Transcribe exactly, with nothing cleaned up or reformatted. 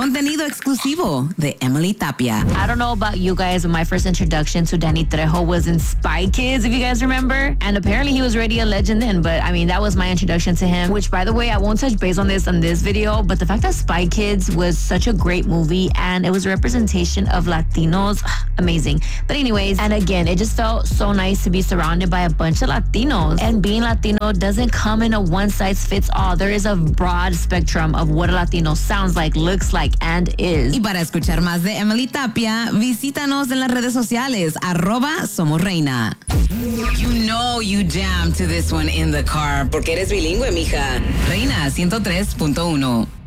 Contenido exclusivo de Emily Tapia. I don't know about you guys, but my first introduction to Danny Trejo was in Spy Kids, if you guys remember. And apparently he was already a legend then, but I mean, that was my introduction to him, which, by the way, I won't touch base on this on this video, but the fact that Spy Kids was such a great movie and it was a representation of Latinos, amazing. But anyways, and again, it just felt so nice to be surrounded by a bunch of Latinos. And being Latino doesn't come in a one-size-fits-all. There is a broad spectrum of what a Latino sounds like, looks like, and is. Y para escuchar más de Emily Tapia, visítanos en las redes sociales, arroba Somos Reina. You know you jam to this one in the car, porque eres bilingüe, mija. Reina ciento tres punto uno.